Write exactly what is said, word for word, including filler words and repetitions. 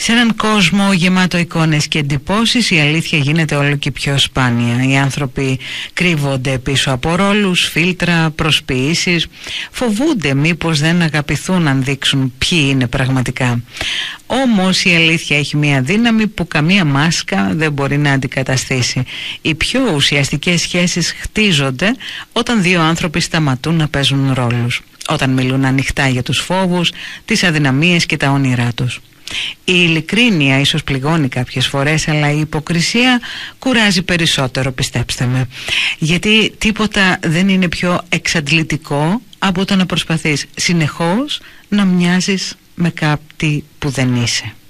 Σε έναν κόσμο γεμάτο εικόνες και εντυπώσεις, η αλήθεια γίνεται όλο και πιο σπάνια. Οι άνθρωποι κρύβονται πίσω από ρόλους, φίλτρα, προσποιήσεις, φοβούνται μήπως δεν αγαπηθούν αν δείξουν ποιοι είναι πραγματικά. Όμως η αλήθεια έχει μια δύναμη που καμία μάσκα δεν μπορεί να αντικαταστήσει. Οι πιο ουσιαστικές σχέσεις χτίζονται όταν δύο άνθρωποι σταματούν να παίζουν ρόλους, όταν μιλούν ανοιχτά για τους φόβους, τις αδυναμίες και τα όνειρά τους. Η ειλικρίνεια ίσως πληγώνει κάποιες φορές, αλλά η υποκρισία κουράζει περισσότερο, πιστέψτε με. Γιατί τίποτα δεν είναι πιο εξαντλητικό από το να προσπαθείς συνεχώς να μοιάζεις με κάτι που δεν είσαι.